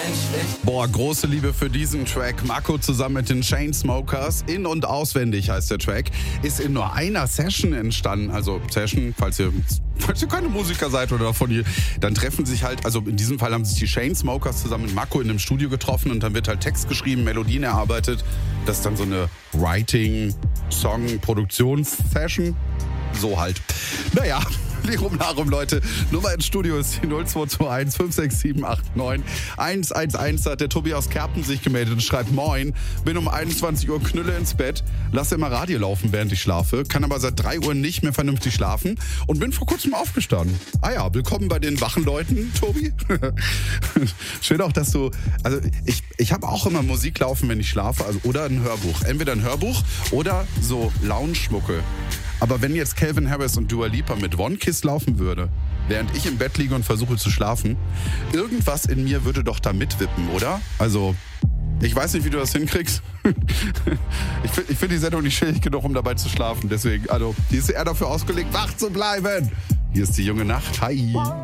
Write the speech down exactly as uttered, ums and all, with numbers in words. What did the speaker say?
Boah, große Liebe für diesen Track. Marco zusammen mit den Chainsmokers. In- und auswendig heißt der Track. Ist in nur einer Session entstanden. Also Session, falls ihr, falls ihr keine Musiker seid oder davon hier, dann treffen sich halt, also in diesem Fall haben sich die Chainsmokers zusammen mit Marco in einem Studio getroffen und dann wird halt Text geschrieben, Melodien erarbeitet. Das ist dann so eine Writing-Song-Produktions-Session. So halt. Naja, Lirum Larum, Leute. Nummer ins Studio ist die null zwei zwei eins fünf sechs sieben acht neun eins eins eins. Da hat der Tobi aus Kerpen sich gemeldet und schreibt: Moin, bin um einundzwanzig Uhr Knülle ins Bett, lasse immer Radio laufen, während ich schlafe, kann aber seit drei Uhr nicht mehr vernünftig schlafen und bin vor kurzem aufgestanden. Ah ja, willkommen bei den wachen Leuten, Tobi. Schön auch, dass du, also ich, ich habe auch immer Musik laufen, wenn ich schlafe, also oder ein Hörbuch. Entweder ein Hörbuch oder so Lounge-Schmucke. Aber wenn jetzt Calvin Harris und Dua Lipa mit One Kiss laufen würde, während ich im Bett liege und versuche zu schlafen, irgendwas in mir würde doch da mitwippen, oder? Also, ich weiß nicht, wie du das hinkriegst. ich finde ich find die Sendung nicht schwierig genug, um dabei zu schlafen. Deswegen, also, die ist eher dafür ausgelegt, wach zu bleiben. Hier ist die junge Nacht. Hi.